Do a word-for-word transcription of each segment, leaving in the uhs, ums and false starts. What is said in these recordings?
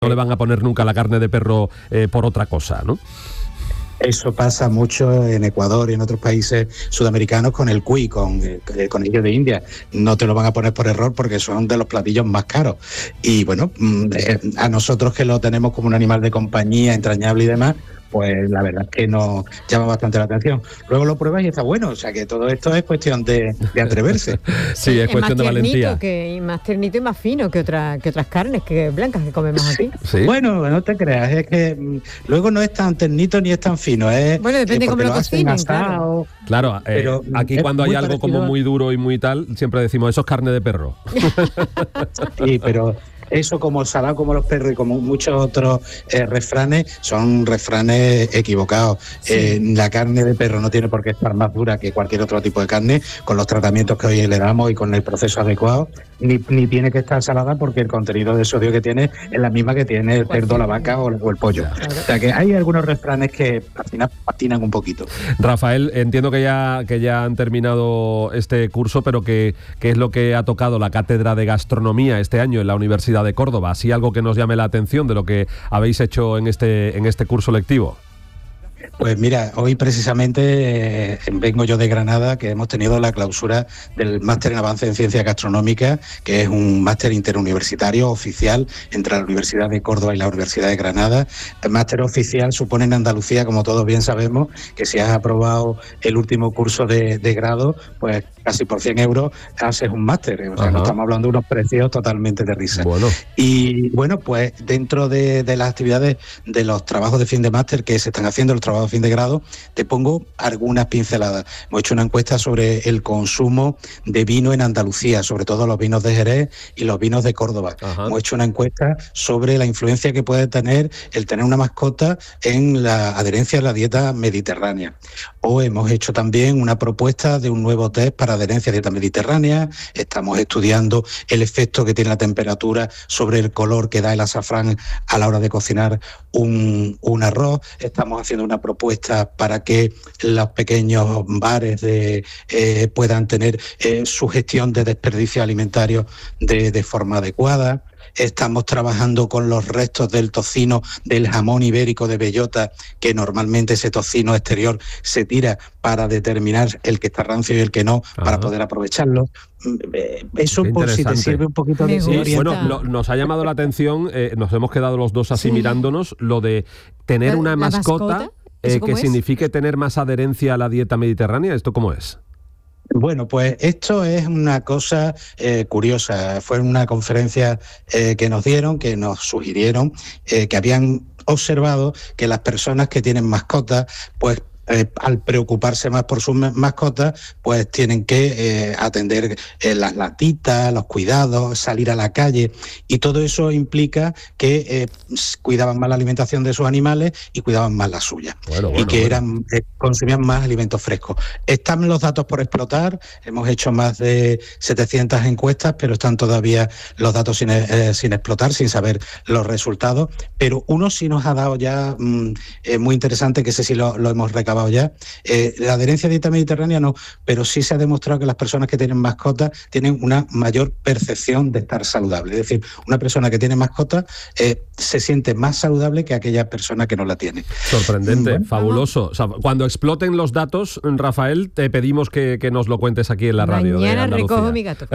no le van a poner nunca la carne de perro eh, por otra cosa, ¿no? Eso pasa mucho en Ecuador y en otros países sudamericanos con el cuy, con el conejillo de India. No te lo van a poner por error porque son de los platillos más caros. Y bueno, a nosotros que lo tenemos como un animal de compañía, entrañable y demás, pues la verdad es que nos llama bastante la atención. Luego lo pruebas y está bueno, o sea que todo esto es cuestión de, de atreverse. Sí, es, es cuestión de valentía. Que, más ternito y más fino que, otra, que otras carnes que blancas que comemos aquí. ¿Sí? Bueno, no te creas, es que mm, luego no es tan ternito ni es tan fino. Es, bueno, depende eh, cómo lo, lo cocinen, asado, claro. Claro, pero eh, aquí cuando hay algo como muy duro y muy tal, siempre decimos, eso es carne de perro. Sí, pero... eso como salado como los perros y como muchos otros eh, refranes, son refranes equivocados. Sí. Eh, la carne de perro no tiene por qué estar más dura que cualquier otro tipo de carne, con los tratamientos que hoy le damos y con el proceso adecuado, ni, ni tiene que estar salada porque el contenido de sodio que tiene es la misma que tiene el cerdo, la vaca o, o el pollo. Claro. O sea que hay algunos refranes que al final patinan un poquito. Rafael, entiendo que ya, que ya han terminado este curso, pero que, ¿qué es lo que ha tocado la Cátedra de Gastronomía este año en la Universidad de Córdoba? ¿Así algo que nos llame la atención de lo que habéis hecho en este, en este curso lectivo? Pues mira, hoy precisamente eh, vengo yo de Granada, que hemos tenido la clausura del Máster en Avance en Ciencia Gastronómica, que es un máster interuniversitario oficial entre la Universidad de Córdoba y la Universidad de Granada. El máster oficial supone en Andalucía, como todos bien sabemos, que si has aprobado el último curso de, de grado, pues casi por cien euros haces un máster. O sea, Ajá. no estamos hablando de unos precios totalmente de risa. Bueno. Y bueno, pues dentro de, de las actividades de los trabajos de fin de máster que se están haciendo, los trabajos de fin de grado, te pongo algunas pinceladas. Hemos hecho una encuesta sobre el consumo de vino en Andalucía, sobre todo los vinos de Jerez y los vinos de Córdoba. Ajá. Hemos hecho una encuesta sobre la influencia que puede tener el tener una mascota en la adherencia a la dieta mediterránea. O hemos hecho también una propuesta de un nuevo test para adherencia a dieta mediterránea. Estamos estudiando el efecto que tiene la temperatura sobre el color que da el azafrán a la hora de cocinar un, un arroz. Estamos haciendo una propuesta para que los pequeños bares de, eh, puedan tener eh, su gestión de desperdicio alimentario de, de forma adecuada. Estamos trabajando con los restos del tocino del jamón ibérico de bellota, que normalmente ese tocino exterior se tira para determinar el que está rancio y el que no, Ajá. para poder aprovecharlo. Eso por si te sirve un poquito de sí, bueno, lo, nos ha llamado la atención, eh, nos hemos quedado los dos así sí. mirándonos, lo de tener una mascota, mascota eh, que es? signifique tener más adherencia a la dieta mediterránea. ¿Esto cómo es? Bueno, pues esto es una cosa eh, curiosa. Fue una conferencia eh, que nos dieron, que nos sugirieron, eh, que habían observado que las personas que tienen mascotas, pues Eh, al preocuparse más por sus mascotas, pues tienen que eh, atender eh, las latitas, los cuidados, salir a la calle, y todo eso implica que eh, cuidaban más la alimentación de sus animales y cuidaban más la suya, bueno, bueno, y que bueno. eran eh, consumían más alimentos frescos. Están los datos por explotar, hemos hecho más de setecientas encuestas, pero están todavía los datos sin, eh, sin explotar, sin saber los resultados, pero uno sí nos ha dado ya mm, eh, muy interesante, que ese sí lo, lo hemos recabado ya. Eh, la adherencia a dieta mediterránea no, pero sí se ha demostrado que las personas que tienen mascotas tienen una mayor percepción de estar saludable. Es decir, una persona que tiene mascota eh, se siente más saludable que aquella persona que no la tiene. Sorprendente, bueno. fabuloso. O sea, cuando exploten los datos, Rafael, te pedimos que, que nos lo cuentes aquí en la radio. Mañana recojo mi gato.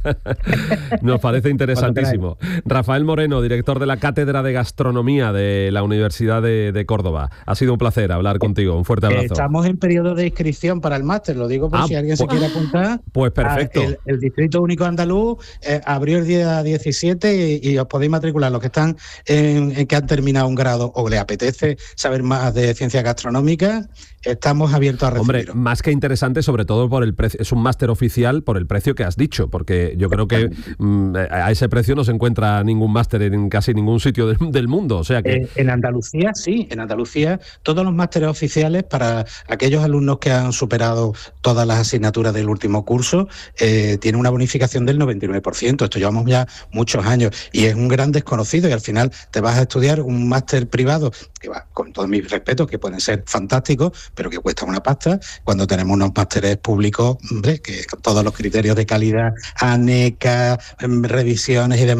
Nos parece interesantísimo. Rafael Moreno, director de la Cátedra de Gastronomía de la Universidad de, de Córdoba. Ha sido un placer hablar contigo. Un fuerte abrazo. Estamos en periodo de inscripción para el máster, lo digo por ah, si alguien pues, se quiere apuntar. Pues perfecto. El, el Distrito Único Andaluz eh, abrió el día diecisiete y, y os podéis matricular los que están en, en que han terminado un grado o les apetece saber más de ciencia gastronómica. Estamos abiertos a recibirlo. Hombre, más que interesante, sobre todo por el precio. Es un máster oficial por el precio que has dicho, porque yo creo que mm, a ese precio no se encuentra ningún máster en casi ningún sitio del, del mundo. O sea que... Eh, en Andalucía sí, en Andalucía todos los másteres oficiales para aquellos alumnos que han superado todas las asignaturas del último curso eh, tienen una bonificación del noventa y nueve por ciento. Esto llevamos ya muchos años y es un gran desconocido, y al final te vas a estudiar un máster privado que va, con todos mis respetos, que pueden ser fantásticos, pero que cuesta una pasta, cuando tenemos unos másteres públicos, hombre, que con todos los criterios de calidad, ANECA, revisiones y demás,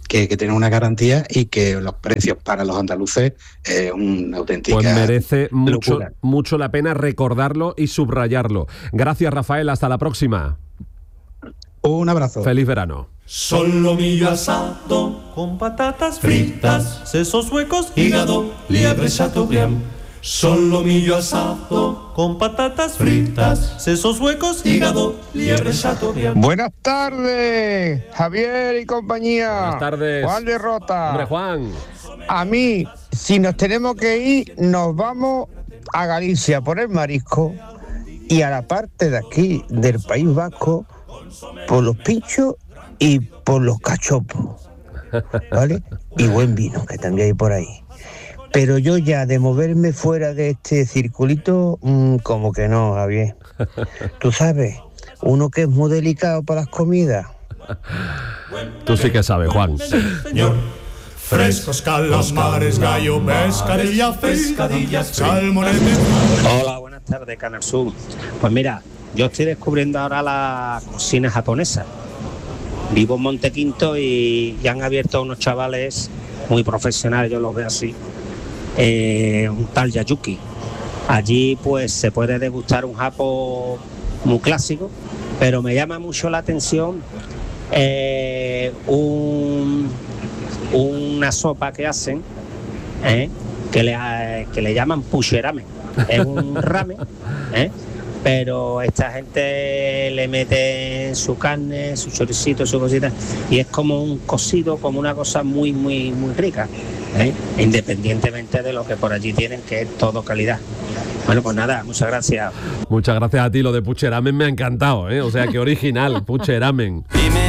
que, que tienen una garantía y que los precios para los andaluces es eh, una auténtica Pues merece mucho, locura. mucho la pena recordarlo y subrayarlo. Gracias, Rafael, hasta la próxima. Un abrazo. Feliz verano. Solomillo asado con patatas fritas, sesos huecos, hígado, liebre chateaubriand. Solomillo asado con patatas fritas, sesos huecos, hígado, liebre chateaubriand. Buenas tardes, Javier y compañía. Buenas tardes. Juan de Rota. Hombre, Juan. A mí, si nos tenemos que ir, nos vamos a Galicia por el marisco y a la parte de aquí del País Vasco por los pinchos y por los cachopos, ¿vale? Y buen vino, que también hay por ahí. Pero yo ya de moverme fuera de este circulito, mmm, como que no, Javier. Tú sabes, uno que es muy delicado para las comidas. Tú sí que sabes, Juan. Señor. Frescos calamares, gallo, pescadilla, pescadillas, salmones. Hola, buenas tardes, Canal Sur. Pues mira, yo estoy descubriendo ahora la cocina japonesa. Vivo en Montequinto y ya han abierto unos chavales muy profesionales, yo los veo así, eh, un tal Yayuki. Allí pues se puede degustar un japo muy clásico, pero me llama mucho la atención eh, un, una sopa que hacen, eh, que, le, que le llaman pusheramen. Es un ramen, ¿eh? Pero esta gente le mete su carne, su choricito, su cosita, y es como un cocido, como una cosa muy, muy, muy rica, ¿eh? Independientemente de lo que por allí tienen, que es todo calidad. Bueno, pues nada, muchas gracias. Muchas gracias a ti, lo de pucheramen me ha encantado, ¿eh? O sea, qué original, pucheramen. Dime